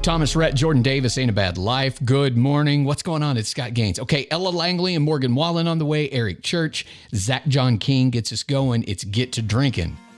Thomas Rhett, Jordan Davis, Ain't a Bad Life. Good morning. What's going on? It's Scott Gaines. Okay, Ella Langley and Morgan Wallen on the way. Eric Church. Zach John King gets us going. It's Get to Drinking.